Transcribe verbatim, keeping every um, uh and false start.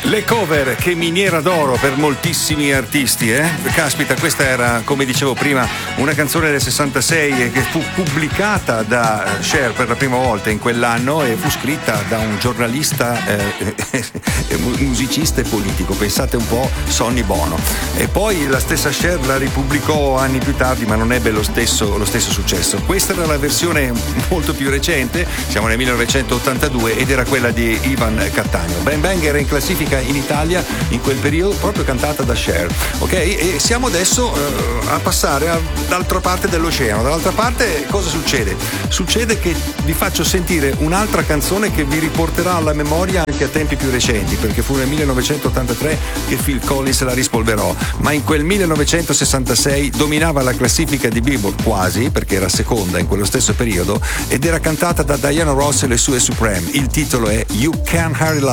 Le cover, che miniera d'oro per moltissimi artisti, eh? Caspita, questa era, come dicevo prima, una canzone del sessantasei che fu pubblicata da Cher per la prima volta in quell'anno e fu scritta da un giornalista, eh, musicista e politico. Pensate un po', Sonny Bono. E poi la stessa Cher la ripubblicò anni più tardi, ma non ebbe lo stesso, lo stesso successo. Questa era la versione molto più recente, siamo nel millenovecentottantadue, ed era quella di Ivan Cattaneo. Bang Bang era in classifica in Italia in quel periodo, proprio cantata da Cher, ok? E siamo adesso uh, a passare a, dall'altra parte dell'oceano. Dall'altra parte cosa succede? Succede che vi faccio sentire un'altra canzone che vi riporterà alla memoria anche a tempi più recenti, perché fu nel millenovecentottantatré che Phil Collins la rispolverò, ma in quel millenovecentosessantasei dominava la classifica di Billboard quasi, perché era seconda in quello stesso periodo, ed era cantata da Diana Ross e le sue Supreme. Il titolo è You Can't Hurry Love.